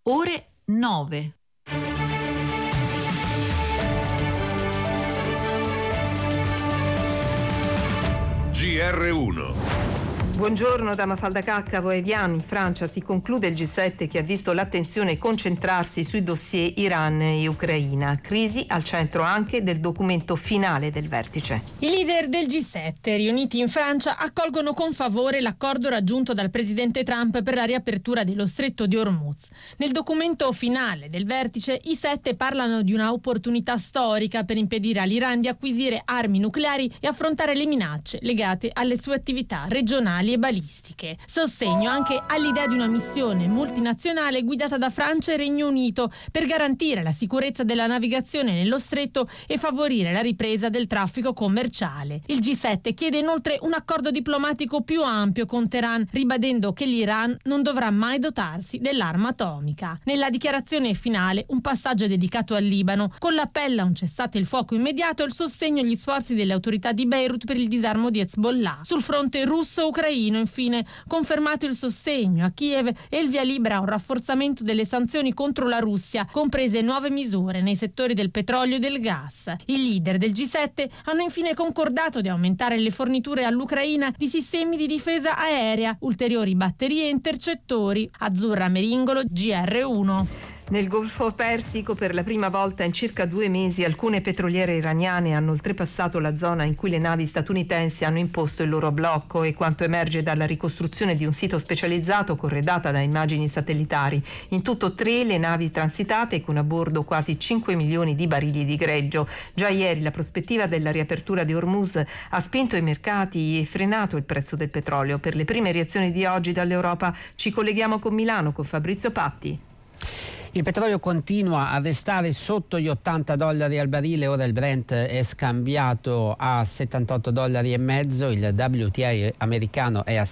ore 9. GR1. Buongiorno da Mafalda Caccavo e Evian. In Francia si conclude il G7 che ha visto l'attenzione concentrarsi sui dossier Iran e Ucraina. Crisi al centro anche del documento finale del vertice. I leader del G7 riuniti in Francia accolgono con favore l'accordo raggiunto dal presidente Trump per la riapertura dello stretto di Hormuz. Nel documento finale del vertice i 7 parlano di una opportunità storica per impedire all'Iran di acquisire armi nucleari e affrontare le minacce legate alle sue attività regionali e balistiche. Sostegno anche all'idea di una missione multinazionale guidata da Francia e Regno Unito per garantire la sicurezza della navigazione nello stretto e favorire la ripresa del traffico commerciale. Il G7 chiede inoltre un accordo diplomatico più ampio con Teheran, ribadendo che l'Iran non dovrà mai dotarsi dell'arma atomica. Nella dichiarazione finale un passaggio dedicato al Libano, con l'appello a un cessate il fuoco immediato e il sostegno agli sforzi delle autorità di Beirut per il disarmo di Hezbollah. Sul fronte russo-ucraino, infine, confermato il sostegno a Kiev e il via libera a un rafforzamento delle sanzioni contro la Russia, comprese nuove misure nei settori del petrolio e del gas. I leader del G7 hanno infine concordato di aumentare le forniture all'Ucraina di sistemi di difesa aerea, ulteriori batterie e intercettori. Azzurra Meringolo, GR1. Nel Golfo Persico per la prima volta in circa 2 mesi alcune petroliere iraniane hanno oltrepassato la zona in cui le navi statunitensi hanno imposto il loro blocco, e quanto emerge dalla ricostruzione di un sito specializzato corredata da immagini satellitari. In tutto 3 le navi transitate con a bordo quasi 5 milioni di barili di greggio. Già ieri la prospettiva della riapertura di Hormuz ha spinto i mercati e frenato il prezzo del petrolio. Per le prime reazioni di oggi dall'Europa ci colleghiamo con Milano con Fabrizio Patti. Il petrolio continua a restare sotto gli $80 al barile, ora il Brent è scambiato a $78,5, il WTI americano è a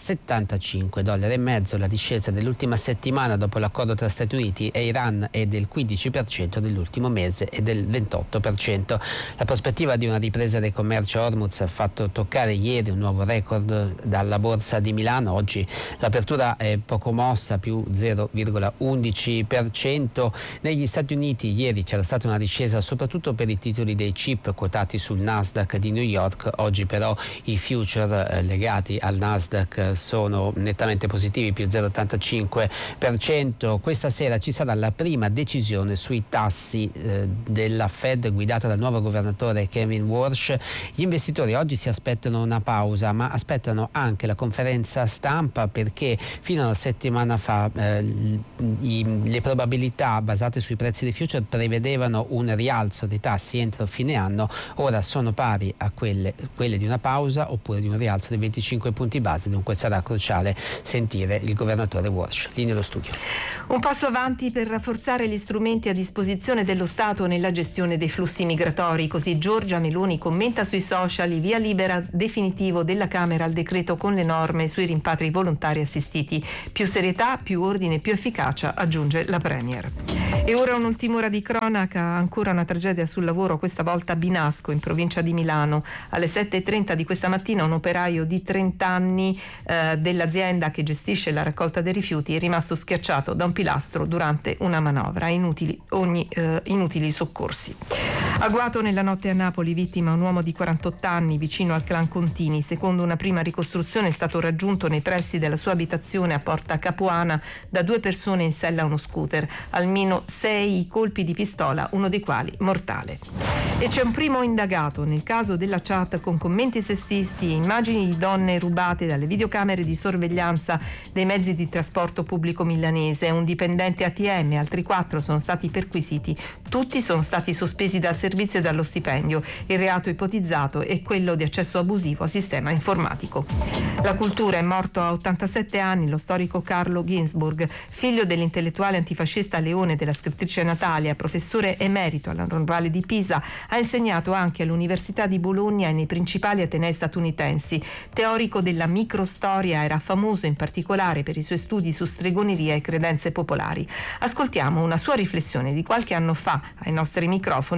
$75,5, la discesa dell'ultima settimana dopo l'accordo tra Stati Uniti e Iran è del 15%, dell'ultimo mese è del 28%. La prospettiva di una ripresa del commercio a Hormuz ha fatto toccare ieri un nuovo record dalla borsa di Milano. Oggi l'apertura è poco mossa, più 0,11%. Negli Stati Uniti ieri c'era stata una discesa soprattutto per i titoli dei chip quotati sul Nasdaq di New York. Oggi però i future legati al Nasdaq sono nettamente positivi, più 0,85%. Questa sera ci sarà la prima decisione sui tassi della Fed guidata dal nuovo governatore Kevin Warsh. Gli investitori oggi si aspettano una pausa, ma aspettano anche la conferenza stampa, perché fino a una settimana fa le probabilità basate sui prezzi dei future prevedevano un rialzo dei tassi entro fine anno. Ora sono pari a quelle di una pausa oppure di un rialzo dei 25 punti base, dunque sarà cruciale sentire il governatore Warsh. Linea allo studio. Un passo avanti per rafforzare gli strumenti a disposizione dello Stato nella gestione dei flussi migratori, così Giorgia Meloni commenta sui social il via libera definitivo della Camera al decreto con le norme sui rimpatri volontari assistiti. Più serietà, più ordine, più efficacia, aggiunge la Premier. E ora un'ultima ora di cronaca, ancora una tragedia sul lavoro, questa volta a Binasco in provincia di Milano. Alle 7:30 di questa mattina un operaio di 30 anni dell'azienda che gestisce la raccolta dei rifiuti è rimasto schiacciato da un pilastro durante una manovra. Inutili soccorsi. Agguato nella notte a Napoli, vittima un uomo di 48 anni vicino al clan Contini. Secondo una prima ricostruzione è stato raggiunto nei pressi della sua abitazione a Porta Capuana da 2 persone in sella a uno scooter. Almeno 6 colpi di pistola, uno dei quali mortale. E c'è un primo indagato nel caso della chat con commenti sessisti e immagini di donne rubate dalle videocamere di sorveglianza dei mezzi di trasporto pubblico milanese. Un dipendente ATM, altri 4 sono stati perquisiti. Tutti sono stati sospesi dal servizio e dallo stipendio. Il reato ipotizzato è quello di accesso abusivo a sistema informatico. La cultura, è morto a 87 anni lo storico Carlo Ginzburg, figlio dell'intellettuale antifascista Leone e della scrittrice Natalia, professore emerito alla Normale di Pisa, ha insegnato anche all'Università di Bologna e nei principali atenei statunitensi. Teorico della microstoria, era famoso in particolare per i suoi studi su stregoneria e credenze popolari. Ascoltiamo una sua riflessione di qualche anno fa ai nostri microfoni su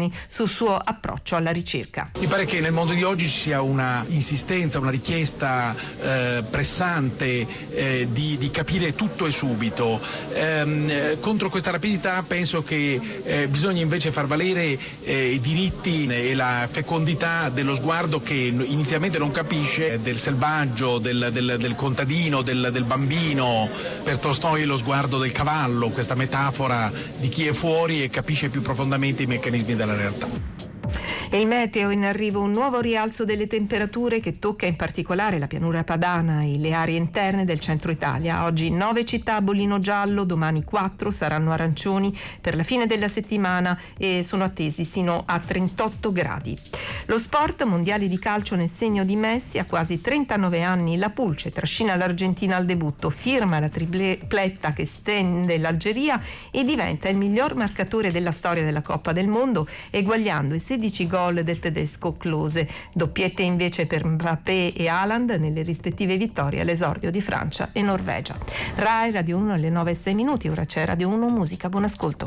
sul suo approccio alla ricerca. Mi pare che nel mondo di oggi ci sia una insistenza, una richiesta pressante di capire tutto e subito. Contro questa rapidità penso che bisogna invece far valere i diritti e la fecondità dello sguardo che inizialmente non capisce, del selvaggio, del contadino, del bambino. Per Tolstoi lo sguardo del cavallo, questa metafora di chi è fuori e capisce più profondamente i meccanismi della realtà. E il meteo: in arrivo un nuovo rialzo delle temperature che tocca in particolare la pianura padana e le aree interne del centro Italia. Oggi 9 città a bollino giallo, domani 4 saranno arancioni per la fine della settimana e sono attesi sino a 38 gradi. Lo sport: mondiali di calcio nel segno di Messi. A quasi 39 anni la Pulce trascina l'Argentina al debutto, firma la tripletta che stende l'Algeria e diventa il miglior marcatore della storia della Coppa del Mondo, eguagliando i 16 gol del tedesco Klose. Doppiette invece per Mbappé e Haaland nelle rispettive vittorie all'esordio di Francia e Norvegia. Rai Radio 1 alle 9:06. Ora c'è Radio 1 Musica. Buon ascolto.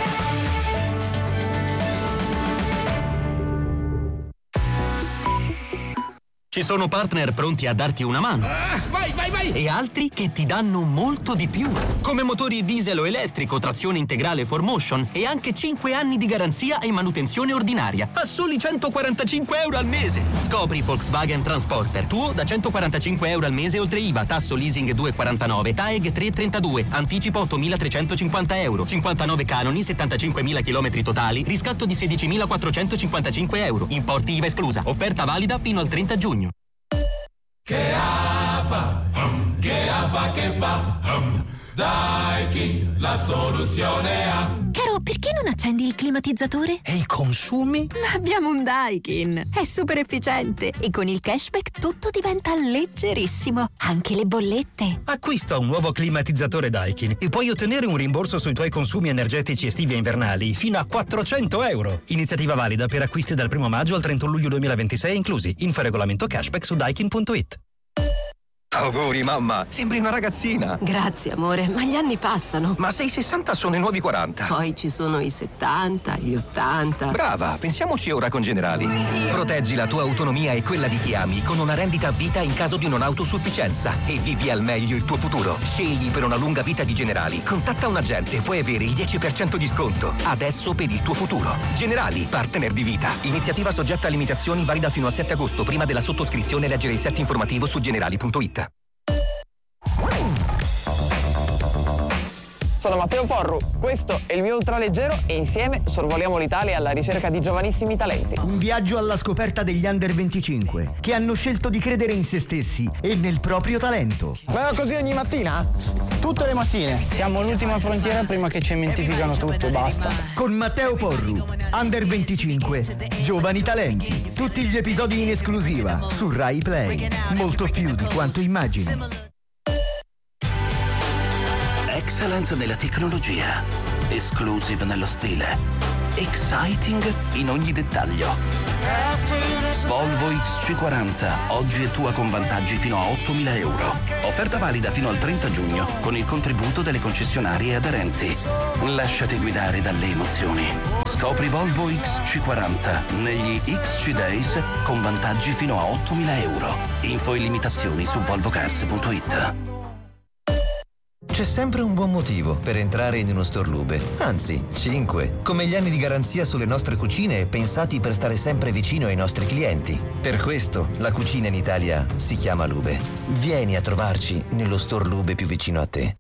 Ci sono partner pronti a darti una mano. Vai! E altri che ti danno molto di più. Come motori diesel o elettrico, trazione integrale 4Motion e anche 5 anni di garanzia e manutenzione ordinaria a soli 145 euro al mese. Scopri Volkswagen Transporter, tuo da 145 euro al mese oltre IVA, tasso leasing 2,49, TAEG 3,32, anticipo 8.350 euro, 59 canoni, 75.000 km totali, riscatto di 16.455 euro, importi IVA esclusa, offerta valida fino al 30 giugno. Che fa, Daikin, la soluzione ha. Caro, perché non accendi il climatizzatore? E i consumi? Ma abbiamo un Daikin, è super efficiente e con il cashback tutto diventa leggerissimo, anche le bollette. Acquista un nuovo climatizzatore Daikin e puoi ottenere un rimborso sui tuoi consumi energetici estivi e invernali fino a 400 euro. Iniziativa valida per acquisti dal 1 maggio al 31 luglio 2026 inclusi. Info regolamento cashback su daikin.it. Auguri mamma, sembri una ragazzina. Grazie amore, ma gli anni passano. Ma se i 60 sono i nuovi 40. Poi ci sono i 70, gli 80. Brava, pensiamoci ora con Generali. Proteggi la tua autonomia e quella di chi ami con una rendita a vita in caso di non autosufficienza e vivi al meglio il tuo futuro. Scegli per una lunga vita di Generali. Contatta un agente e puoi avere il 10% di sconto. Adesso per il tuo futuro. Generali, partner di vita. Iniziativa soggetta a limitazioni, valida fino al 7 agosto. Prima della sottoscrizione leggere il set informativo su generali.it. Sono Matteo Porru, questo è il mio ultraleggero e insieme sorvoliamo l'Italia alla ricerca di giovanissimi talenti. Un viaggio alla scoperta degli under 25 che hanno scelto di credere in se stessi e nel proprio talento. Ma così ogni mattina? Tutte le mattine. Siamo l'ultima frontiera prima che cementificano tutto, basta. Con Matteo Porru, Under 25, Giovani Talenti. Tutti gli episodi in esclusiva su Rai Play. Molto più di quanto immagini. Excellent nella tecnologia, exclusive nello stile, exciting in ogni dettaglio. Volvo XC40, oggi è tua con vantaggi fino a 8.000 euro. Offerta valida fino al 30 giugno con il contributo delle concessionarie aderenti. Lasciati guidare dalle emozioni. Scopri Volvo XC40 negli XC Days con vantaggi fino a 8.000 euro. Info e limitazioni su volvocars.it. C'è sempre un buon motivo per entrare in uno Storlube, anzi 5, come gli anni di garanzia sulle nostre cucine pensati per stare sempre vicino ai nostri clienti. Per questo la cucina in Italia si chiama Lube. Vieni a trovarci nello Storlube più vicino a te.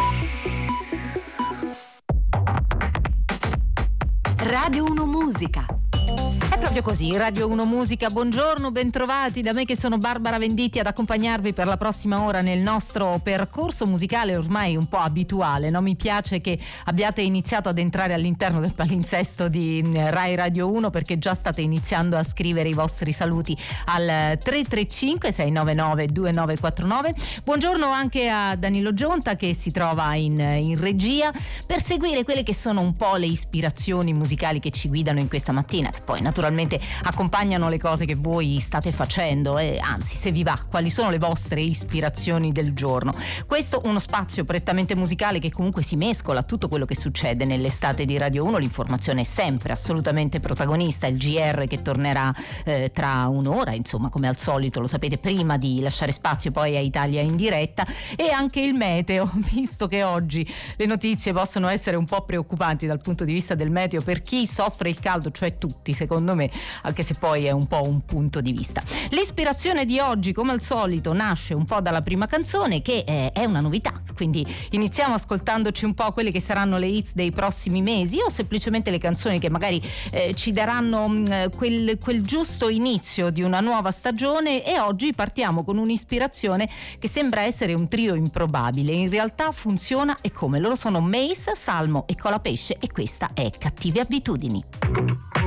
Radio 1 Musica. È proprio così, Radio 1 Musica, buongiorno, bentrovati da me che sono Barbara Venditti ad accompagnarvi per la prossima ora nel nostro percorso musicale ormai un po' abituale, no? Mi piace che abbiate iniziato ad entrare all'interno del palinsesto di Rai Radio 1 perché già state iniziando a scrivere i vostri saluti al 335 699 2949. Buongiorno anche a Danilo Gionta che si trova in regia per seguire quelle che sono un po' le ispirazioni musicali che ci guidano in questa mattina, che poi naturalmente naturalmente accompagnano le cose che voi state facendo e anzi, se vi va, quali sono le vostre ispirazioni del giorno. Questo uno spazio prettamente musicale che comunque si mescola a tutto quello che succede nell'estate di Radio 1. L'informazione è sempre assolutamente protagonista, il GR che tornerà tra un'ora, insomma, come al solito, lo sapete, prima di lasciare spazio poi a Italia in diretta, e anche il meteo, visto che oggi le notizie possono essere un po' preoccupanti dal punto di vista del meteo per chi soffre il caldo, cioè tutti, secondo me, anche se poi è un po' un punto di vista. L'ispirazione di oggi, come al solito, nasce un po' dalla prima canzone, che è una novità, quindi iniziamo ascoltandoci un po' quelle che saranno le hits dei prossimi mesi, o semplicemente le canzoni che magari ci daranno quel giusto inizio di una nuova stagione. E oggi partiamo con un'ispirazione che sembra essere un trio improbabile, in realtà funziona e come. Loro sono Mace, Salmo e Colapesce, e questa è Cattive Abitudini.